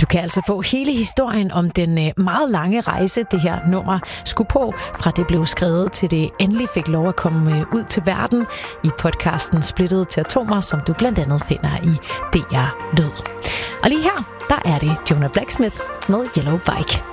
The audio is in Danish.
kan altså få hele historien om den meget lange rejse, det her nummer skulle på, fra det blev skrevet til det endelig fik lov at komme ud til verden i podcasten Splittet til Atomer, som du blandt andet finder i DR Lyd. Og lige her, der er det Jonah Blacksmith med Yellow Bike.